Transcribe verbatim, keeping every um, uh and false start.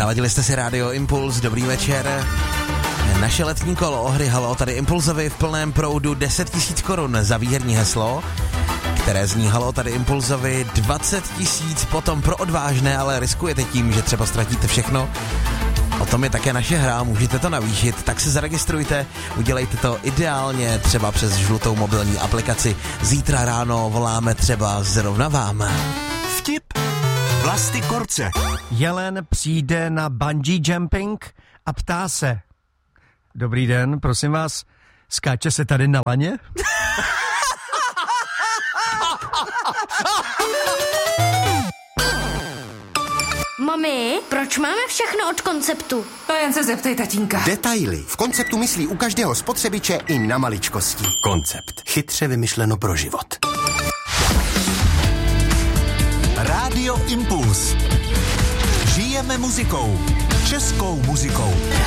Naladili jste si rádio Impuls, dobrý večer. Naše letní kolo o hry Halo tady Impulzovi v plném proudu deset tisíc korun za výherní heslo, které zní Halo tady Impulzovi dvacet tisíc potom pro odvážné, ale riskujete tím, že třeba ztratíte všechno. O tom je také naše hra, můžete to navýšit, tak se zaregistrujte, udělejte to ideálně třeba přes žlutou mobilní aplikaci. Zítra ráno voláme třeba zrovna vám. Vtip Vlasty Korce. Jelen přijde na bungee jumping a ptá se: Dobrý den, prosím vás, skáče se tady na laně? Mami, proč máme všechno od Konceptu? To jen se zeptej, tatínka. Detaily. V Konceptu myslí u každého spotřebiče i na maličkosti. Koncept. Chytře vymyšleno pro život. Rádio Impuls. Žijeme muzikou. Českou muzikou.